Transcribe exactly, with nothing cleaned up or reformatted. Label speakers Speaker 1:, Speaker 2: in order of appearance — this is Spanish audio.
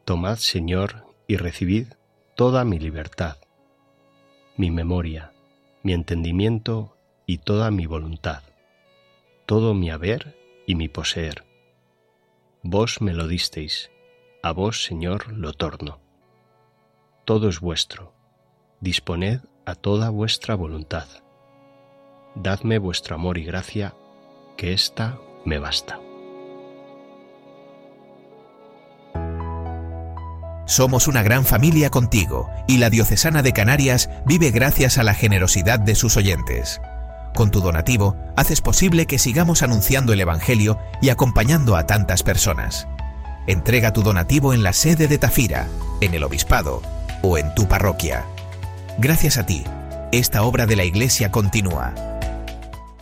Speaker 1: Tomad, Señor, y recibid toda mi libertad, mi memoria, mi entendimiento y toda mi voluntad, todo mi haber y mi poseer. Vos me lo disteis, a vos, Señor, lo torno. Todo es vuestro, disponed a toda vuestra voluntad. Dadme vuestro amor y gracia, que ésta me basta.
Speaker 2: Somos una gran familia contigo y la Diocesana de Canarias vive gracias a la generosidad de sus oyentes. Con tu donativo, haces posible que sigamos anunciando el Evangelio y acompañando a tantas personas. Entrega tu donativo en la sede de Tafira, en el Obispado o en tu parroquia. Gracias a ti, esta obra de la Iglesia continúa.